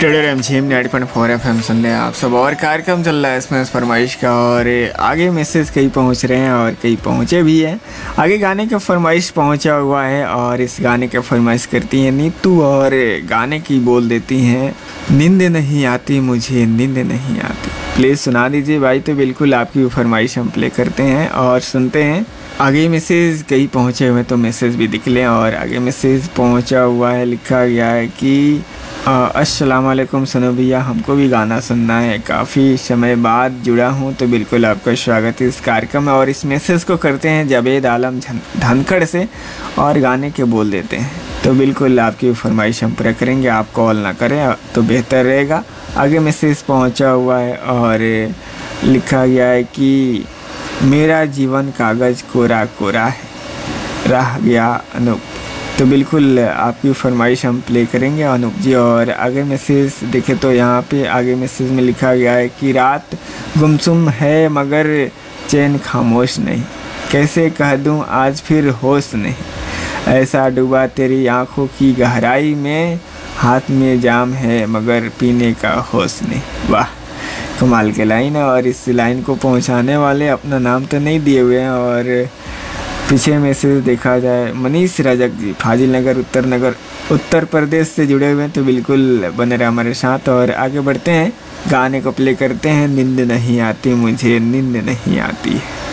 Radio MGM 90.4 FM सुन रहे हैं आप सब। और कार्यक्रम चल रहा है इसमें फरमाइश का, और आगे मैसेज कई पहुंच रहे हैं और कई पहुंचे भी हैं। आगे गाने का फरमाइश पहुंचा हुआ है और इस गाने का फरमाइश करती हैं नीतू, और गाने की बोल देती हैं नींद नहीं आती मुझे, नींद नहीं आती। प्लीज़ सुना दीजिए भाई। तो बिल्कुल आपकी फरमाइश हम प्ले करते हैं और सुनते हैं। आगे मैसेज कई पहुँचे हुए तो मैसेज भी दिख लें। और आगे मैसेज पहुँचा हुआ है, लिखा गया है कि अस्सलाम वालेकुम सनो भैया, हमको भी गाना सुनना है, काफ़ी समय बाद जुड़ा हूँ तो बिल्कुल आपका स्वागत है इस कार्यक्रम में। और इस मैसेज को करते हैं जावेद आलम धनखड़ से और गाने के बोल देते हैं। तो बिल्कुल आपकी फरमाइश हम पूरा करेंगे, आप कॉल ना करें तो बेहतर रहेगा। आगे मैसेज पहुँचा हुआ है और लिखा गया है कि मेरा जीवन कागज़ कोरा कोरा है, रह गया अनूप। तो बिल्कुल आपकी फरमाइश हम प्ले करेंगे अनूप जी। और आगे मैसेज देखें तो यहाँ पे आगे मैसेज में लिखा गया है कि रात गुमसुम है मगर चैन खामोश नहीं, कैसे कह दूँ आज फिर होश नहीं, ऐसा डूबा तेरी आँखों की गहराई में, हाथ में जाम है मगर पीने का होश नहीं। वाह, कमाल के लाइन है। और इस लाइन को पहुँचाने वाले अपना नाम तो नहीं दिए हुए हैं। और पीछे मैसेज देखा जाए मनीष रजक जी फाजिल नगर उत्तर प्रदेश से जुड़े हुए हैं। तो बिल्कुल बने रहे हमारे साथ और आगे बढ़ते हैं, गाने को प्ले करते हैं। नींद नहीं आती मुझे, नींद नहीं आती।